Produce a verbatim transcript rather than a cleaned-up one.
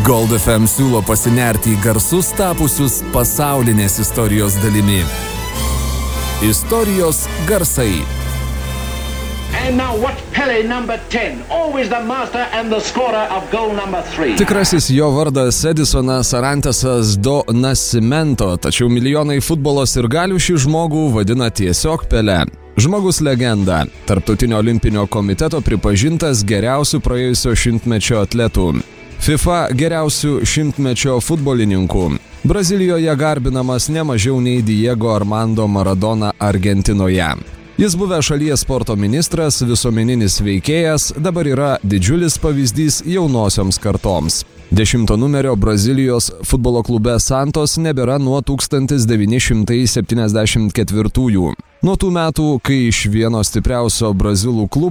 Gold F M siūlo pasinerti į garsus tapusius pasaulinės istorijos dalimi. Istorijos garsai. And now watch Pele number ten, always the master and the scorer of goal number three. Tikrasis jo vardas Edisonas Arantesas do Nascimento, tačiau milijonai futbolo sirgalių šį žmogų vadina tiesiog Pele. Žmogus legenda, Tarptautinio olimpinio komiteto pripažintas geriausiu praėjusio šimtmečio atletų. FIFA geriausių šimtmečio futbolininkų. Brazilijoje garbinamas ne mažiau nei Diego Armando Maradona Argentinoje. Jis buvęs šalies sporto ministras, visuomeninis veikėjas, dabar yra didžiulis pavyzdys jaunosioms kartoms. Dešimto numerio Brazilijos futbolo klube Santos nebėra nuo tūkstantis devyni šimtai septyniasdešimt ketvirtųjų. Nuo tų metų, kai iš vieno stipriausio brazilų klubų